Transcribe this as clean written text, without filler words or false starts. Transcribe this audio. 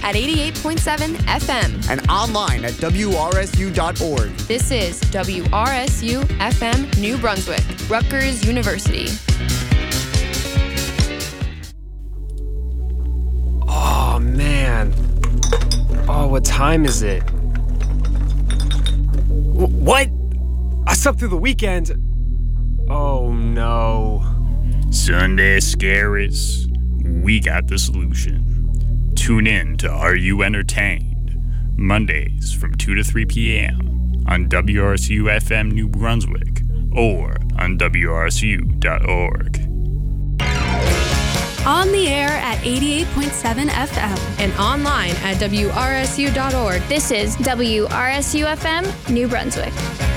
at 88.7 FM. And online at WRSU.org. This is WRSU FM New Brunswick, Rutgers University. Oh, man. Oh, what time is it? What? I slept through the weekend. Oh, no. Sunday scaries. We got the solution. Tune in to Are You Entertained? Mondays from 2 to 3 p.m. on WRSU FM New Brunswick or on WRSU.org. On the air at 88.7 FM. And online at WRSU.org. This is WRSU FM New Brunswick.